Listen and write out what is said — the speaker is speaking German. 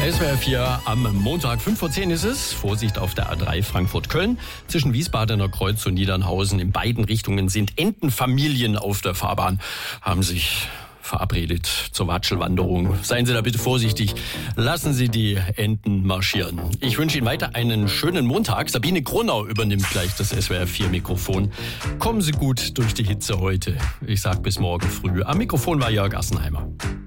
SWR 4 am Montag, 5:10 ist es. Vorsicht auf der A3 Frankfurt-Köln. Zwischen Wiesbadener Kreuz und Niedernhausen in beiden Richtungen sind Entenfamilien auf der Fahrbahn. Haben sich verabredet zur Watschelwanderung. Seien Sie da bitte vorsichtig. Lassen Sie die Enten marschieren. Ich wünsche Ihnen weiter einen schönen Montag. Sabine Gronau übernimmt gleich das SWR 4 Mikrofon. Kommen Sie gut durch die Hitze heute. Ich sag bis morgen früh. Am Mikrofon war Jörg Assenheimer.